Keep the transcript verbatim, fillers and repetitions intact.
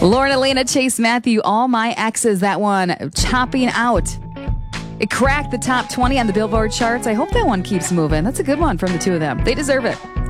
Lauren Elena, Chase Matthew, All My Exes, that one chopping out. It cracked the top twenty on the Billboard charts. I hope that one keeps moving. That's a good one from the two of them. They deserve it.